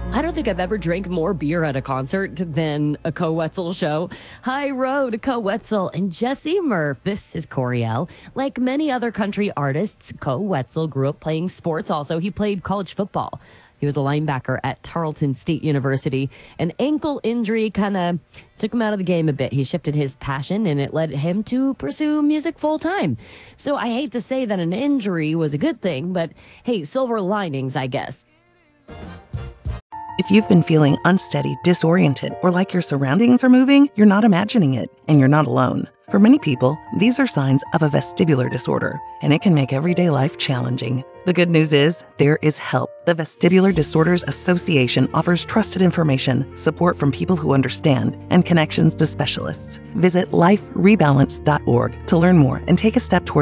I don't think I've ever drank more beer at a concert than a Co Wetzel show. Hi, Road, Co Wetzel, and Jesse Murph. This is Coriel. Like many other country artists, Co Wetzel grew up playing sports also. He played college football. He was a linebacker at Tarleton State University. An ankle injury kind of took him out of the game a bit. He shifted his passion and it led him to pursue music full time. So I hate to say that an injury was a good thing, but hey, silver linings, I guess. If you've been feeling unsteady, disoriented, or like your surroundings are moving, you're not imagining it, and you're not alone. For many people, these are signs of a vestibular disorder, and it can make everyday life challenging. The good news is, there is help. The Vestibular Disorders Association offers trusted information, support from people who understand, and connections to specialists. Visit liferebalance.org to learn more and take a step toward